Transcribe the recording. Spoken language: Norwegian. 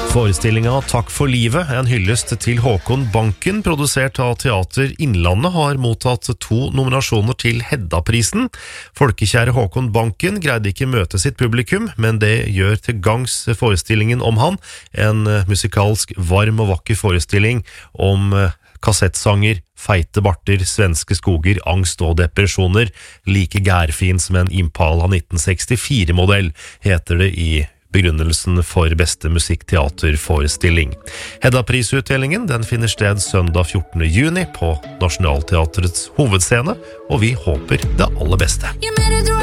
Forestillinga Takk for livet, en hyllest til Håkon Banken, produsert av Teater Innlandet, har mottatt 2 nominasjoner til Hedda-prisen. Folkekjære Håkon Banken greide ikke møte sitt publikum, men det gjør til gangs forestillingen om han. En musikalsk, varm og vakker forestilling om kassettsanger, feite barter, svenske skoger, angst og depresjoner. Like gærfin som en Impala 1964-modell, heter det i begrunnelsen for beste musikkteaterforestilling. Hedda-prisutdelingen den finner sted søndag 14. juni på Nationaltheatrets hovedscene, og vi håper det aller beste.